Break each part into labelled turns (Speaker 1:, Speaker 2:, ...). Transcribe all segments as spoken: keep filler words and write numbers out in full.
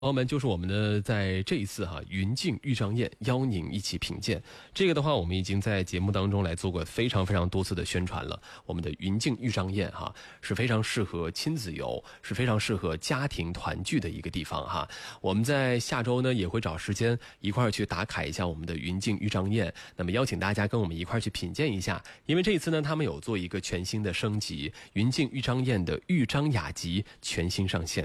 Speaker 1: 朋友们，就是我们的在这一次哈云境玉章宴邀您一起品鉴。这个的话，我们已经在节目当中来做过非常非常多次的宣传了。我们的云境玉章宴哈是非常适合亲子游，是非常适合家庭团聚的一个地方哈。我们在下周呢也会找时间一块儿去打卡一下我们的云境玉章宴，那么邀请大家跟我们一块儿去品鉴一下。因为这一次呢，他们有做一个全新的升级，云境玉章宴的玉章雅集全新上线。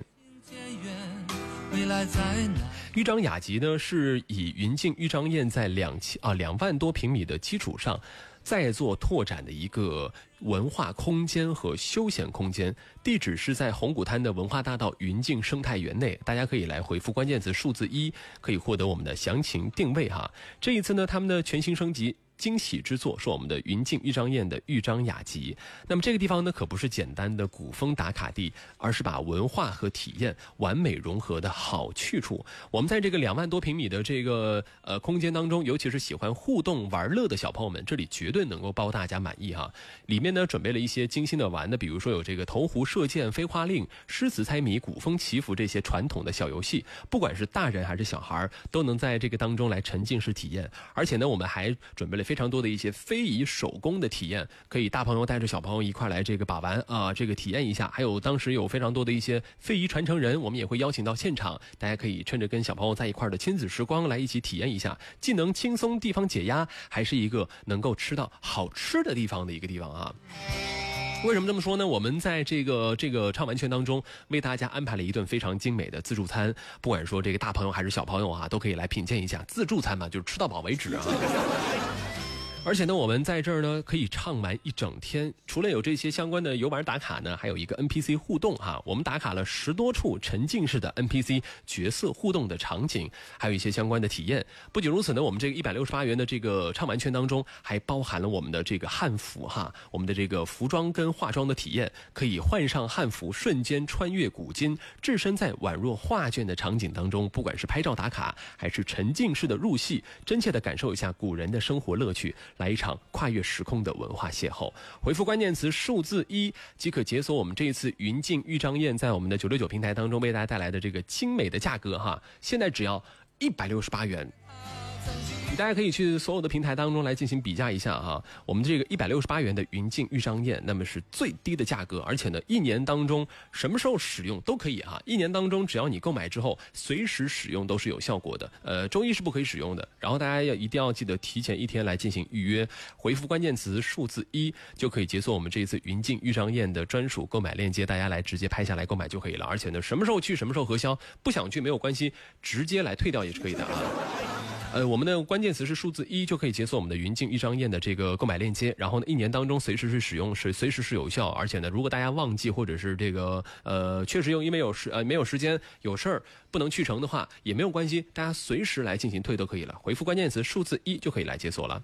Speaker 1: 玉章雅集呢，是以云境玉章宴在两千啊两万多平米的基础上，再做拓展的一个文化空间和休闲空间。地址是在红谷滩的文化大道云境生态园内，大家可以来回复关键词数字一，可以获得我们的详情定位哈。这一次呢，他们的全新升级。惊喜之作是我们的云境玉章宴的玉章雅集。那么这个地方呢，可不是简单的古风打卡地，而是把文化和体验完美融合的好去处。我们在这个两万多平米的这个呃空间当中，尤其是喜欢互动玩乐的小朋友们，这里绝对能够包大家满意哈。里面呢准备了一些精心的玩的，比如说有这个投壶射箭、飞花令、诗词猜谜、古风祈福这些传统的小游戏，不管是大人还是小孩都能在这个当中来沉浸式体验。而且呢，我们还准备了非常多的一些非遗手工的体验，可以大朋友带着小朋友一块来这个把玩啊，这个体验一下。还有当时有非常多的一些非遗传承人，我们也会邀请到现场，大家可以趁着跟小朋友在一块的亲子时光来一起体验一下，既能轻松地方解压，还是一个能够吃到好吃的地方的一个地方啊。为什么这么说呢？我们在这个这个畅玩圈当中为大家安排了一顿非常精美的自助餐，不管说这个大朋友还是小朋友啊，都可以来品鉴一下。自助餐嘛，就是吃到饱为止啊。而且呢，我们在这儿呢可以畅玩一整天。除了有这些相关的游玩打卡呢，还有一个 N P C 互动哈。我们打卡了十多处沉浸式的 N P C 角色互动的场景，还有一些相关的体验。不仅如此呢，我们这个一百六十八元的这个畅玩圈当中，还包含了我们的这个汉服哈，我们的这个服装跟化妆的体验，可以换上汉服，瞬间穿越古今，置身在宛若画卷的场景当中。不管是拍照打卡，还是沉浸式的入戏，真切的感受一下古人的生活乐趣。来一场跨越时空的文化邂逅，回复关键词数字一即可解锁我们这一次云境玉章宴在我们的九六九平台当中为大家带来的这个精美的价格哈，现在只要一百六十八元。大家可以去所有的平台当中来进行比价一下哈，我们这个一百六十八元的云境玉章宴，那么是最低的价格，而且呢，一年当中什么时候使用都可以哈，一年当中只要你购买之后，随时使用都是有效果的。呃，周一是不可以使用的，然后大家要一定要记得提前一天来进行预约，回复关键词数字一就可以解锁我们这一次云境玉章宴的专属购买链接，大家来直接拍下来购买就可以了。而且呢，什么时候去什么时候核销，不想去没有关系，直接来退掉也是可以的啊。呃，我们的关键词是数字一就可以解锁我们的云境玉章宴的这个购买链接，然后呢，一年当中随时是使用，是随时是有效，而且呢，如果大家忘记或者是这个呃确实用因为有时呃没有时间有事儿不能去成的话，也没有关系，大家随时来进行退都可以了。回复关键词数字一就可以来解锁了。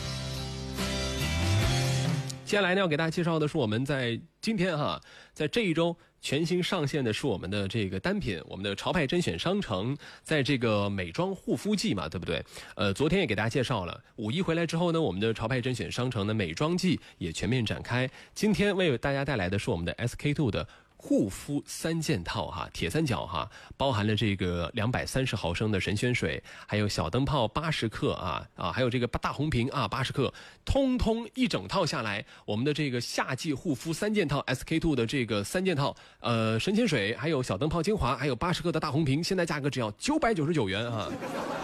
Speaker 1: 接下来呢，要给大家介绍的是我们在今天哈，在这一周全新上线的是我们的这个单品，我们的潮派甄选商城，在这个美妆护肤季嘛，对不对？呃，昨天也给大家介绍了，五一回来之后呢，我们的潮派甄选商城的美妆季也全面展开。今天为大家带来的是我们的 S K two 的护肤三件套哈，铁三角哈，包含了这个两百三十毫升的神仙水，还有小灯泡八十克啊啊，还有这个大红瓶啊八十克，通通一整套下来，我们的这个夏季护肤三件套 S K two 的这个三件套，呃，神仙水，还有小灯泡精华，还有八十克的大红瓶，现在价格只要九百九十九元啊。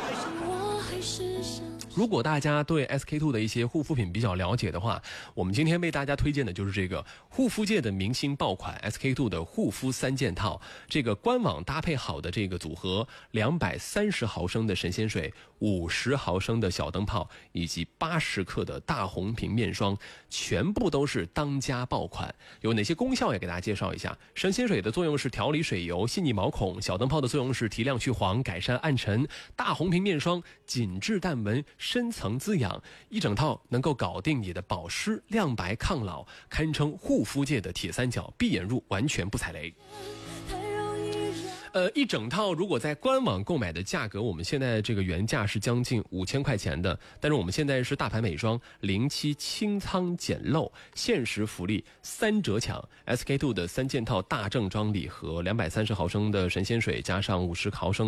Speaker 1: 如果大家对 S K two 的一些护肤品比较了解的话，我们今天为大家推荐的就是这个护肤界的明星爆款 S K two 的护肤三件套，这个官网搭配好的这个组合，两百三十毫升的神仙水，五十毫升的小灯泡，以及八十克的大红瓶面霜，全部都是当家爆款。有哪些功效也给大家介绍一下。神仙水的作用是调理水油，细腻毛孔；小灯泡的作用是提亮去黄，改善暗沉；大红瓶面霜紧致淡纹，深层滋养，一整套能够搞定你的保湿、亮白、抗老，堪称护肤界的铁三角，闭眼入完全不踩雷。 呃，一整套如果在官网购买的价格，我们现在这个原价是将近五千块钱的，但是我们现在是大牌美妆零七清仓简漏，限时福利三折抢 S K two 的三件套大正装礼盒，两百三十毫升的神仙水加上五十毫升